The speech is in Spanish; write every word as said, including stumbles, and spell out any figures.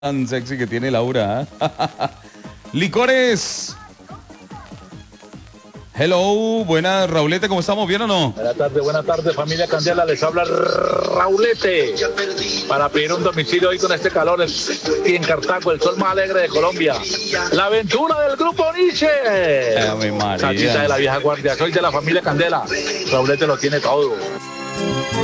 tan sexy que tiene Laura. ¿eh? Licores. Hello, buenas, Raulete, ¿cómo estamos? ¿Bien o no? Buenas tardes, buenas tardes, familia Candela, les habla Raulete para pedir un domicilio hoy con este calor aquí en Cartago, el sol más alegre de Colombia. La aventura del grupo Nietzsche. Ave María. Salsita de la vieja guardia, soy de la familia Candela. Raulete lo tiene todo.